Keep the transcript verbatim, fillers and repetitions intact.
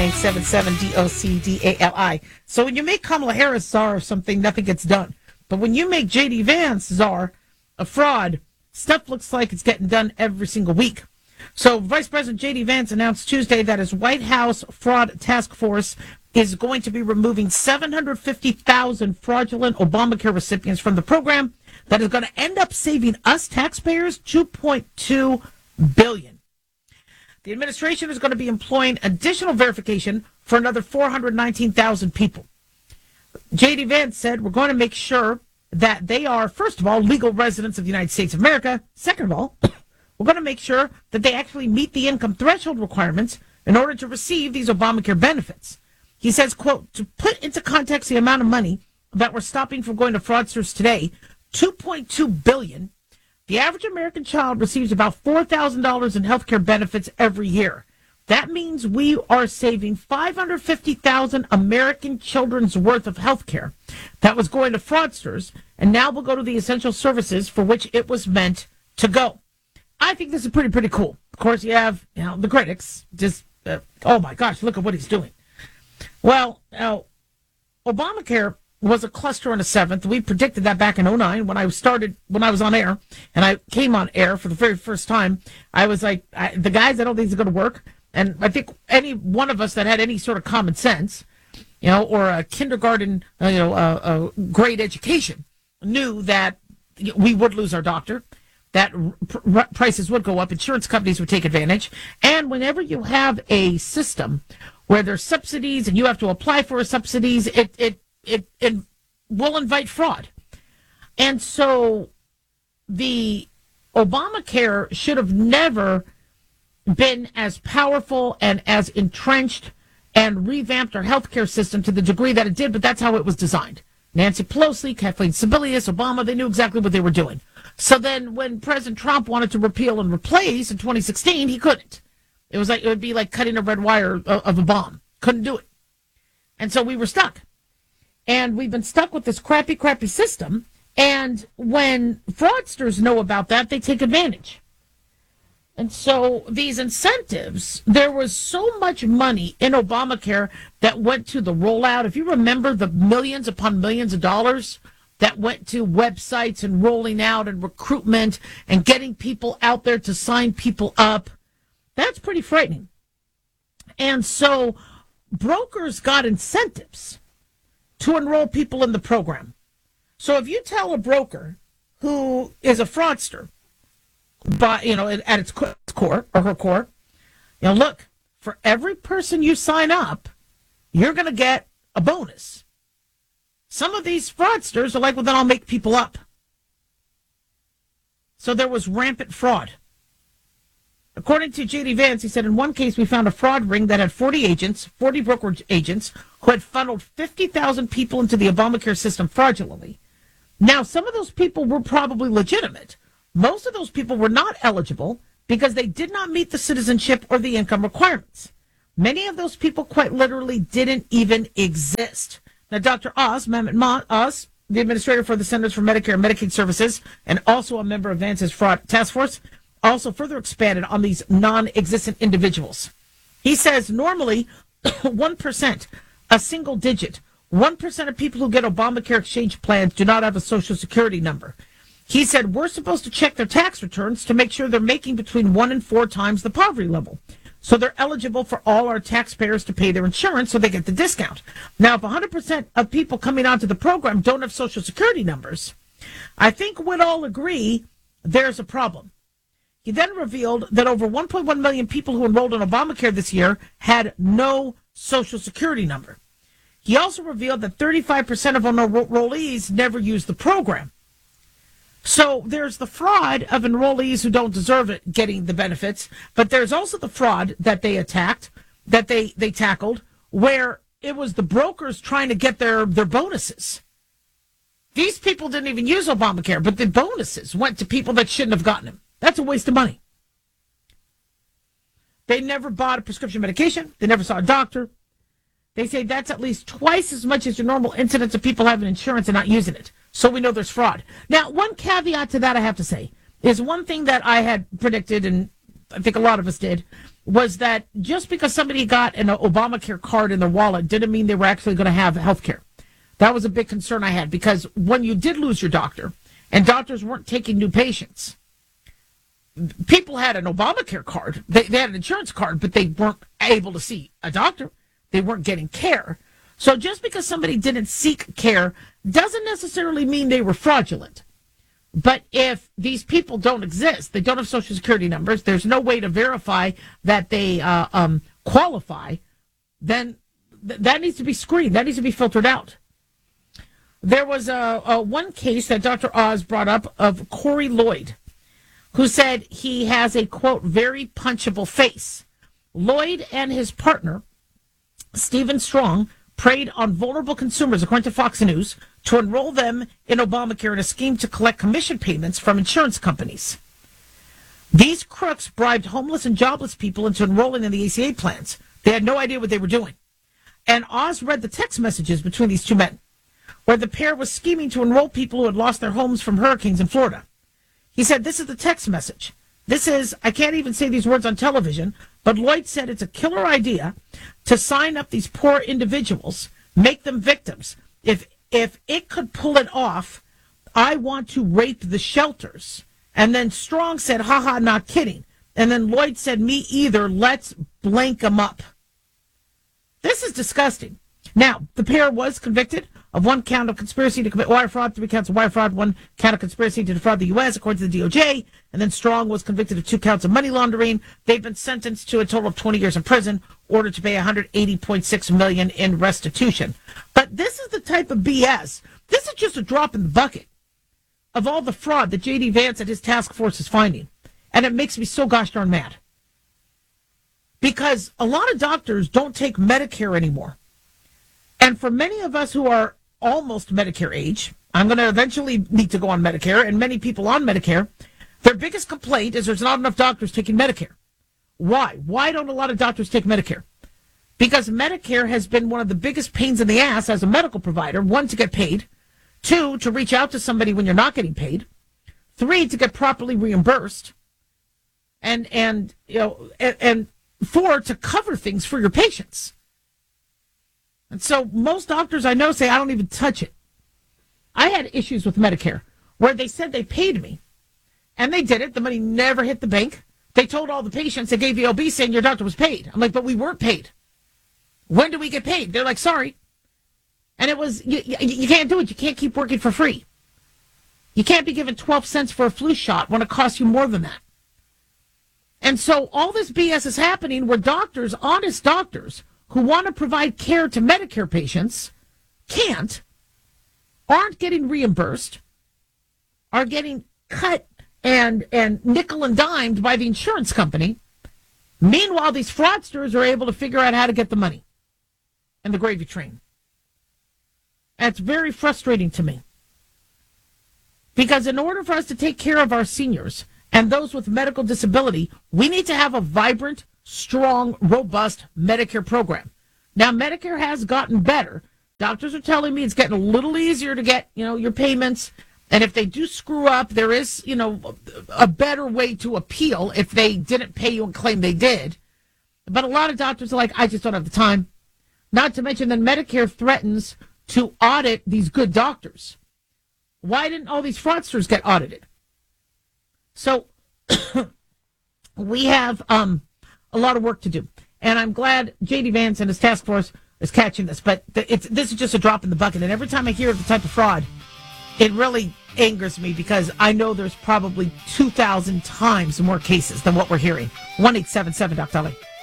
eight seven seven D O C D A L I. So when you make Kamala Harris czar of something, nothing gets done. But when you make J D Vance czar of fraud, stuff looks like it's getting done every single week. So Vice President J D Vance announced Tuesday that his White House fraud task force is going to be removing seven hundred fifty thousand fraudulent Obamacare recipients from the program that is going to end up saving us taxpayers two point two billion dollars. The administration is going to be employing additional verification for another four hundred nineteen thousand people. J D Vance said, we're going to make sure that they are, first of all, legal residents of the United States of America. Second of all, we're going to make sure that they actually meet the income threshold requirements in order to receive these Obamacare benefits. He says, quote, to put into context the amount of money that we're stopping from going to fraudsters today, two point two billion dollars. The average American child receives about four thousand dollars in health care benefits every year. That means we are saving five hundred fifty thousand American children's worth of health care that was going to fraudsters, and now will go to the essential services for which it was meant to go. I think this is pretty, pretty cool. Of course, you have, you know, the critics just, uh, oh my gosh, look at what he's doing. Well, now, Obamacare was a cluster in a seventh. We predicted that back in oh nine when I started, when I was on air, and I came on air for the very first time. I was like, I, the guys, I don't think it's going to work. And I think any one of us that had any sort of common sense, you know, or a kindergarten, uh, you know, uh, a grade education, knew that we would lose our doctor, that pr- prices would go up, insurance companies would take advantage. And whenever you have a system where there's subsidies and you have to apply for subsidies, it, it, it, it will invite fraud. And so the Obamacare should have never been as powerful and as entrenched and revamped our healthcare system to the degree that it did, but that's how it was designed. Nancy Pelosi, Kathleen Sebelius, Obama, they knew exactly what they were doing. So then when President Trump wanted to repeal and replace in twenty sixteen, he couldn't. It was like, it would be like cutting a red wire of a bomb. Couldn't do it. And so we were stuck. And we've been stuck with this crappy, crappy system. And when fraudsters know about that, they take advantage. And so these incentives, there was so much money in Obamacare that went to the rollout. If you remember the millions upon millions of dollars that went to websites and rolling out and recruitment and getting people out there to sign people up, that's pretty frightening. And so brokers got incentives to enroll people in the program. So if you tell a broker who is a fraudster, but, you know, at its core, or her core, you know, look, for every person you sign up, you're going to get a bonus. Some of these fraudsters are like, well, then I'll make people up. So there was rampant fraud. According to J D Vance, he said, in one case, we found a fraud ring that had forty agents, forty brokerage agents, who had funneled fifty thousand people into the Obamacare system fraudulently. Now, some of those people were probably legitimate. Most of those people were not eligible because they did not meet the citizenship or the income requirements. Many of those people quite literally didn't even exist. Now, Doctor Oz, Mehmet Oz, the administrator for the Centers for Medicare and Medicaid Services, and also a member of Vance's fraud task force, also further expanded on these non-existent individuals. He says normally one percent, a single digit, one percent of people who get Obamacare exchange plans do not have a Social Security number. He said we're supposed to check their tax returns to make sure they're making between one and four times the poverty level. So they're eligible for all our taxpayers to pay their insurance so they get the discount. Now, if one hundred percent of people coming onto the program don't have Social Security numbers, I think we'd all agree there's a problem. He then revealed that over one point one million people who enrolled in Obamacare this year had no Social Security number. He also revealed that thirty-five percent of enrollees never used the program. So there's the fraud of enrollees who don't deserve it getting the benefits, but there's also the fraud that they attacked, that they, they tackled, where it was the brokers trying to get their, their bonuses. These people didn't even use Obamacare, but the bonuses went to people that shouldn't have gotten them. That's a waste of money. They never bought a prescription medication. They never saw a doctor. They say that's at least twice as much as your normal incidence of people having insurance and not using it. So we know there's fraud. Now, one caveat to that I have to say is one thing that I had predicted, and I think a lot of us did, was that just because somebody got an Obamacare card in their wallet didn't mean they were actually going to have health care. That was a big concern I had, because when you did lose your doctor and doctors weren't taking new patients, people had an Obamacare card. They, they had an insurance card, but they weren't able to see a doctor. They weren't getting care. So just because somebody didn't seek care doesn't necessarily mean they were fraudulent. But if these people don't exist, they don't have Social Security numbers, there's no way to verify that they uh, um, qualify, then th- that needs to be screened. That needs to be filtered out. There was a, a one case that Doctor Oz brought up of Corey Lloyd, who said he has a, quote, very punchable face. Lloyd and his partner, Stephen Strong, preyed on vulnerable consumers, according to Fox News, to enroll them in Obamacare in a scheme to collect commission payments from insurance companies. These crooks bribed homeless and jobless people into enrolling in the A C A plans. They had no idea what they were doing. And Oz read the text messages between these two men, where the pair was scheming to enroll people who had lost their homes from hurricanes in Florida. He said, this is the text message. This is, I can't even say these words on television, but Lloyd said it's a killer idea to sign up these poor individuals, make them victims. If if it could pull it off, I want to rape the shelters. And then Strong said, haha, not kidding. And then Lloyd said, me either, let's blank them up. This is disgusting. Now, the pair was convicted of one count of conspiracy to commit wire fraud, three counts of wire fraud, one count of conspiracy to defraud the U S, according to the D O J. And then Strong was convicted of two counts of money laundering. They've been sentenced to a total of twenty years in prison, ordered to pay one hundred eighty point six million dollars in restitution. But this is the type of B S. This is just a drop in the bucket of all the fraud that J D. Vance and his task force is finding. And it makes me so gosh darn mad. Because a lot of doctors don't take Medicare anymore. And for many of us who are almost Medicare age, I'm going to eventually need to go on Medicare, and many people on Medicare, their biggest complaint is there's not enough doctors taking Medicare. Why? Why don't a lot of doctors take Medicare? Because Medicare has been one of the biggest pains in the ass as a medical provider. One, to get paid. Two, to reach out to somebody when you're not getting paid. Three, to get properly reimbursed. And, and you know, and, and four, to cover things for your patients. And so most doctors I know say, I don't even touch it. I had issues with Medicare where they said they paid me. And they did it. The money never hit the bank. They told all the patients, they gave the O B saying your doctor was paid. I'm like, but we weren't paid. When do we get paid? They're like, sorry. And it was, you, you, you can't do it. You can't keep working for free. You can't be given twelve cents for a flu shot when it costs you more than that. And so all this B S is happening where doctors, honest doctors, who want to provide care to Medicare patients can't, aren't getting reimbursed, are getting cut and, and nickel and dimed by the insurance company. Meanwhile, these fraudsters are able to figure out how to get the money and the gravy train. That's very frustrating to me. Because in order for us to take care of our seniors and those with medical disability, we need to have a vibrant, strong, robust Medicare program. Now, Medicare has gotten better. Doctors are telling me it's getting a little easier to get, you know, your payments. And if they do screw up, there is, you know, a better way to appeal if they didn't pay you and claim they did. But a lot of doctors are like, I just don't have the time. Not to mention that Medicare threatens to audit these good doctors. Why didn't all these fraudsters get audited? So we have um, a lot of work to do. And I'm glad J D. Vance and his task force is catching this. But th- it's, this is just a drop in the bucket. And every time I hear of the type of fraud, it really angers me because I know there's probably two thousand times more cases than what we're hearing. one eight seven seven Doctor Dolly.